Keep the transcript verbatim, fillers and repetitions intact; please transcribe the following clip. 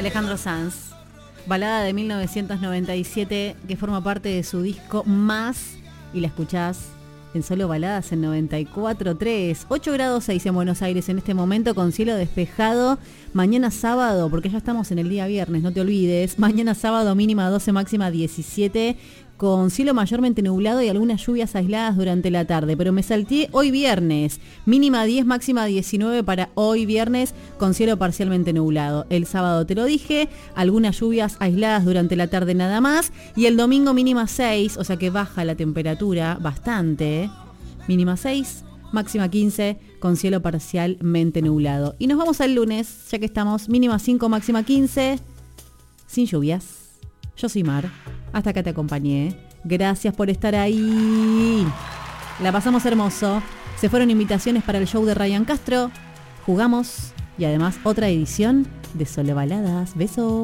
Alejandro Sanz, balada de mil novecientos noventa y siete que forma parte de su disco Más, y la escuchás en Solo Baladas en noventa y cuatro punto tres. ocho grados seis en Buenos Aires en este momento, con cielo despejado. Mañana sábado, porque ya estamos en el día viernes, no te olvides. Mañana sábado mínima doce, máxima diecisiete, con cielo mayormente nublado y algunas lluvias aisladas durante la tarde. Pero me salté hoy viernes, mínima diez, máxima diecinueve para hoy viernes, con cielo parcialmente nublado. El sábado te lo dije, algunas lluvias aisladas durante la tarde nada más. Y el domingo mínima seis, o sea que baja la temperatura bastante. Mínima seis, máxima quince, con cielo parcialmente nublado. Y nos vamos al lunes, ya que estamos mínima cinco, máxima quince, sin lluvias. Yo soy Mar, hasta acá te acompañé. Gracias por estar ahí. La pasamos hermoso. Se fueron invitaciones para el show de Ryan Castro. Jugamos y además otra edición de Solo Baladas. Besos.